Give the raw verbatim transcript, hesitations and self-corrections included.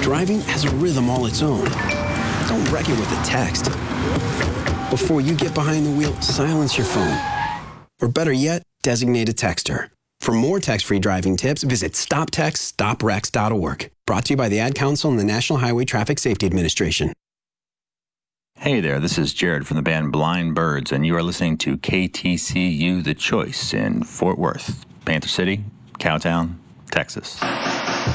Driving has a rhythm all its own. Don't wreck it with a text. Before you get behind the wheel, silence your phone. Or better yet, designate a texter. For more text-free driving tips, visit stop text stop wrecks dot org. Brought to you by the Ad Council and the National Highway Traffic Safety Administration. Hey there, this is Jared from the band Blind Birds, and you are listening to K T C U The Choice in Fort Worth, Panther City, Cowtown, Texas.